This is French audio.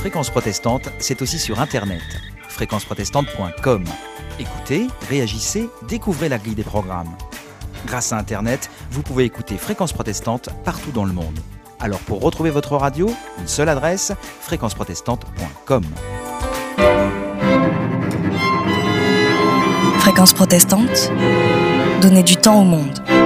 Fréquence Protestante, c'est aussi sur Internet, fréquenceprotestante.com. Écoutez, réagissez, découvrez la grille des programmes. Grâce à Internet, vous pouvez écouter Fréquence Protestante partout dans le monde. Alors pour retrouver votre radio, une seule adresse, fréquenceprotestante.com. Fréquence Protestante, donnez du temps au monde.